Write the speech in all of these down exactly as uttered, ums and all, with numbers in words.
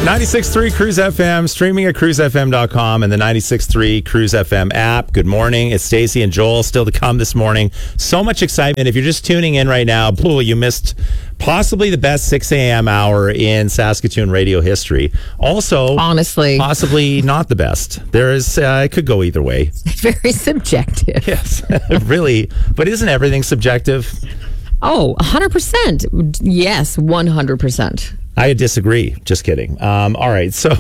ninety-six point three Cruise F M, streaming at cruise f m dot com and the ninety-six point three Cruise F M app. Good morning. It's Stacey and Joel still to come this morning. So much excitement. If you're just tuning in right now, boy, you missed possibly the best six a.m. hour in Saskatoon radio history. Also, honestly, possibly not the best. There is, uh, it could go either way. Very subjective. Yes, really. But isn't everything subjective? Oh, one hundred percent. Yes, one hundred percent. I disagree. Just kidding. Um, all right. So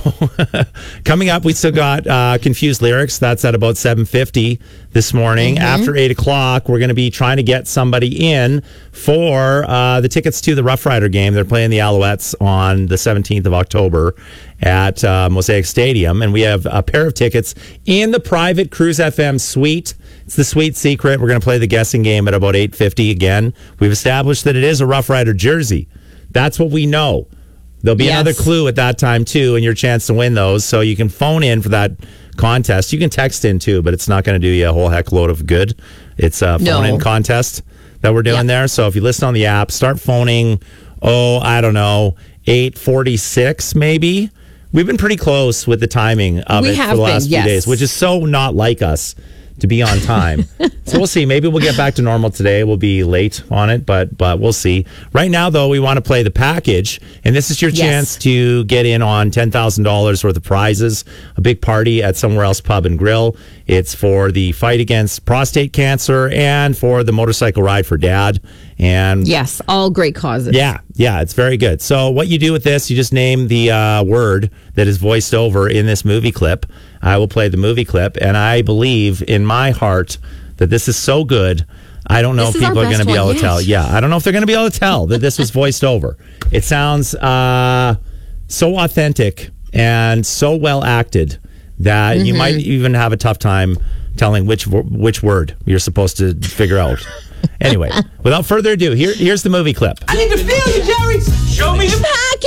coming up, we still got uh, Confused Lyrics. That's at about seven fifty this morning. Mm-hmm. After eight o'clock, we're going to be trying to get somebody in for uh, the tickets to the Rough Rider game. They're playing the Alouettes on the seventeenth of October at uh, Mosaic Stadium. And we have a pair of tickets in the private Cruise F M suite. It's the Sweet Secret. We're going to play the guessing game at about eight fifty again. We've established that it is a Rough Rider jersey. That's what we know. There'll be yes. another clue at that time, too, and your chance to win those. So you can phone in for that contest. You can text in, too, but it's not going to do you a whole heck load of good. It's a phone-in no. contest that we're doing yep. there. So if you listen on the app, start phoning, oh, I don't know, eight forty-six maybe. We've been pretty close with the timing of we it for the last been, few yes. days, which is so not like us to be on time. So we'll see. Maybe we'll get back to normal today. We'll be late on it, but but we'll see. Right now, though, we want to play the package, and this is your yes. chance to get in on ten thousand dollars worth of prizes, a big party at Somewhere Else Pub and Grill. It's for the fight against prostate cancer and for the motorcycle ride for dad. And yes, all great causes. Yeah, yeah, it's very good. So what you do with this, you just name the uh, word that is voiced over in this movie clip. I will play the movie clip, and I believe in my heart that this is so good. I don't know this if people are going to be able yet. to tell. Yeah, I don't know if they're going to be able to tell that this was voiced over. It sounds uh, so authentic and so well acted that mm-hmm. you might even have a tough time telling which which word you're supposed to figure out. Anyway, without further ado, here, here's the movie clip. I need to feel you, Jerry. Show me the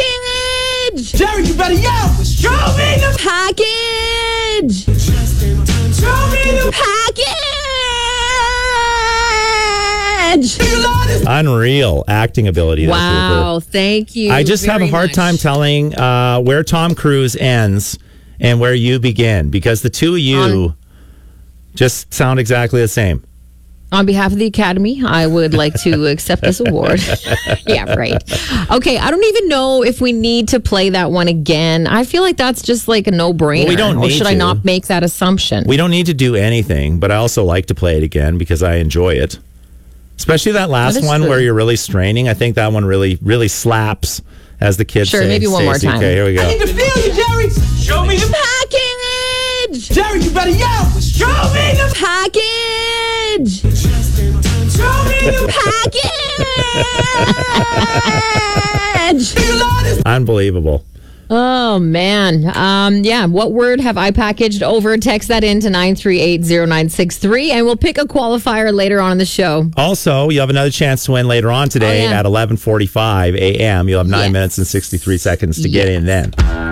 package. Jerry, you better yell. Show me the package. Show me the package. Unreal acting ability. Wow, thank you. I just have a hard much. time telling uh, where Tom Cruise ends and where you begin, because the two of you um, just sound exactly the same. On behalf of the Academy, I would like to accept this award. Yeah, right. Okay, I don't even know if we need to play that one again. I feel like that's just like a no-brainer. Well, we don't or need should to. I not make that assumption? We don't need to do anything, but I also like to play it again because I enjoy it. Especially that last that one true. where you're really straining. I think that one really, really slaps, as the kids sure, say. Sure, maybe one Stacey. more time. Okay, here we go. I need to feel you, Jerry. Show me the package. Jerry, you better yell. Show me the package. Show me the package. Unbelievable. Oh, man. Um, yeah, what word have I packaged over? Text that in to nine three eight zero nine six three, and we'll pick a qualifier later on in the show. Also, you have another chance to win later on today oh, yeah. at eleven forty-five a.m. You'll have nine yes. minutes and sixty-three seconds to yes. get in then.